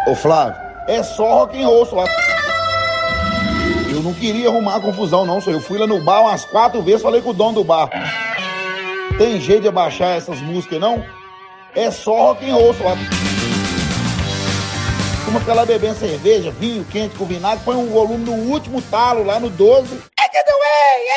Ô Flávio, é só rock and roll, só. Eu não queria arrumar confusão não, senhor. Eu fui lá no bar umas 4 vezes, falei com o dono do bar. Tem jeito de abaixar essas músicas não? É só rock and roll, só. Como fica lá bebendo cerveja, vinho quente com vinagre, põe um volume no último talo, lá no 12.